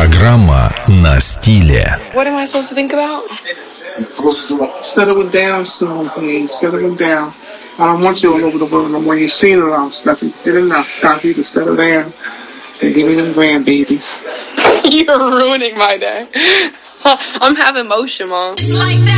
Программа на стиле. What am I supposed to think about? Settle it down soon, please. Settle it down. I don't want you all over the world no more. You've seen it all, Stuffy. Did enough. Time for you to settle down and give me them grandbabies. You're ruining my day. I'm having motion, Mom.